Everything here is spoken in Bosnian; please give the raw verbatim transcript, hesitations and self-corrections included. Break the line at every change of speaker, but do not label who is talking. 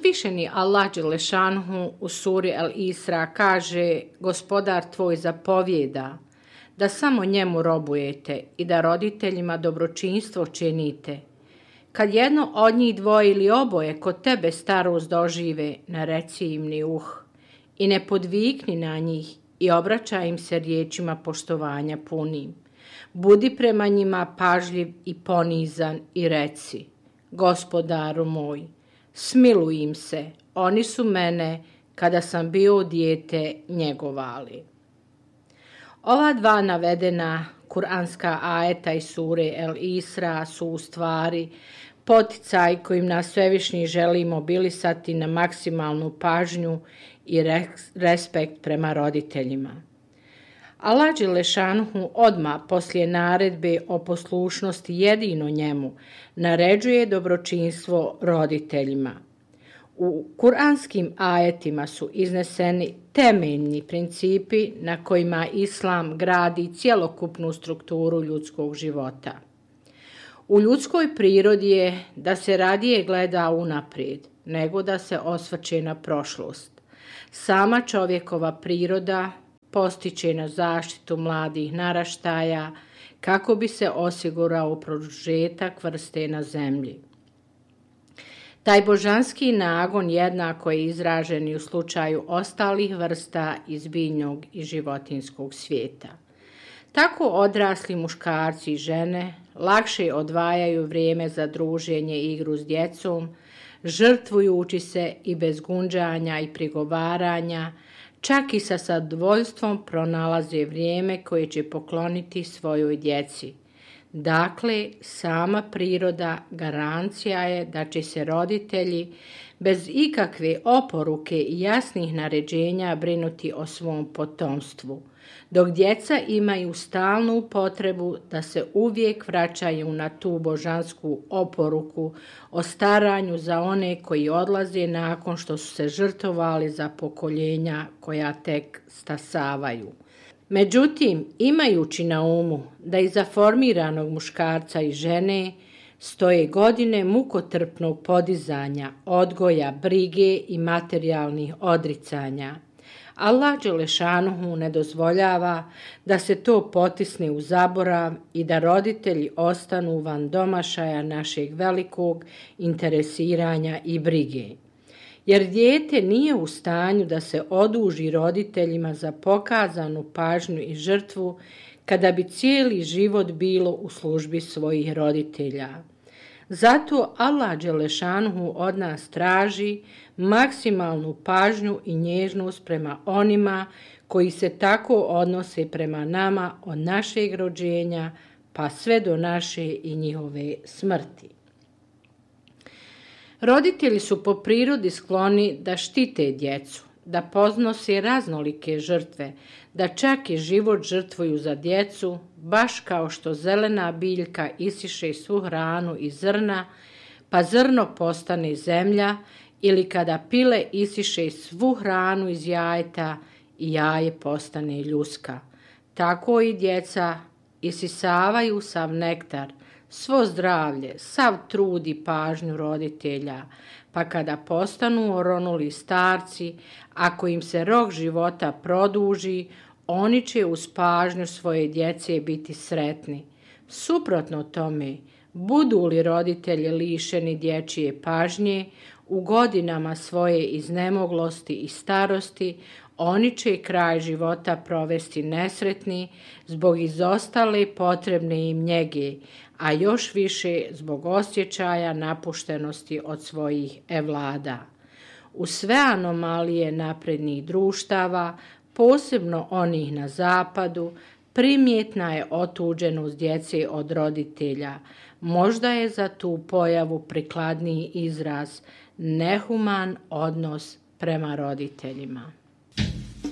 Uzvišeni Allah Đelešanhu u suri El Isra kaže: Gospodar tvoj zapovijeda da samo njemu robujete i da roditeljima dobročinstvo činite. Kad jedno od njih dvoje ili oboje kod tebe starost dožive, nareci im ni uh i ne podvikni na njih i obraćaj im se riječima poštovanja punim. Budi prema njima pažljiv i ponizan i reci: Gospodaru moj, smiluj im se, oni su mene, kada sam bio dijete, njegovali. Ova dva navedena kuranska ajeta iz sure El Isra su u stvari poticaj kojim nas Svevišnji želi mobilisati na maksimalnu pažnju i respekt prema roditeljima. Allah Đelešanhu odmah poslije naredbe o poslušnosti jedino njemu naređuje dobročinstvo roditeljima. U kuranskim ajetima su izneseni temeljni principi na kojima Islam gradi cjelokupnu strukturu ljudskog života. U ljudskoj prirodi je da se radije gleda unaprijed nego da se osvrće na prošlost. Sama čovjekova priroda postiče na zaštitu mladih naraštaja kako bi se osigurao produžetak vrste na zemlji. Taj božanski nagon jednako je izražen i u slučaju ostalih vrsta iz biljnog i životinjskog svijeta. Tako odrasli muškarci i žene lakše odvajaju vrijeme za druženje i igru s djecom, žrtvujući se i bez gunđanja i prigovaranja, čak i sa zadovoljstvom pronalaze vrijeme koje će pokloniti svojoj djeci. Dakle, sama priroda garancija je da će se roditelji bez ikakve oporuke i jasnih naređenja brinuti o svom potomstvu, dok djeca imaju stalnu potrebu da se uvijek vraćaju na tu božansku oporuku o staranju za one koji odlaze nakon što su se žrtvovali za pokoljenja koja tek stasavaju. Međutim, imajući na umu da iza formiranog muškarca i žene stoje godine mukotrpnog podizanja, odgoja, brige i materijalnih odricanja, Allah Đelešanuhu ne dozvoljava da se to potisne u zaborav i da roditelji ostanu van domašaja našeg velikog interesiranja i brige. Jer dijete nije u stanju da se oduži roditeljima za pokazanu pažnju i žrtvu kada bi cijeli život bilo u službi svojih roditelja. Zato Allah Đelešanuhu od nas traži maksimalnu pažnju i nježnost prema onima koji se tako odnose prema nama od našeg rođenja pa sve do naše i njihove smrti. Roditelji su po prirodi skloni da štite djecu, da podnose raznolike žrtve, da čak i život žrtvuju za djecu, baš kao što zelena biljka isiše svu hranu iz zrna, pa zrno postane zemlja, ili kada pile isiše svu hranu iz jajeta i jaje postane ljuska. Tako i djeca isisavaju sav nektar, svo zdravlje, sav trud i pažnju roditelja, pa kada postanu oronuli starci, ako im se rok života produži, oni će uz pažnju svoje djece biti sretni. Suprotno tome, budu li roditelji lišeni dječje pažnje, u godinama svoje iznemoglosti i starosti, oni će kraj života provesti nesretni zbog izostale potrebne im njege, a još više zbog osjećaja napuštenosti od svojih evlada. U sve anomalije naprednih društava, posebno onih na zapadu, primjetna je otuđenost djece od roditelja. Možda je za tu pojavu prikladniji izraz nehuman odnos prema roditeljima.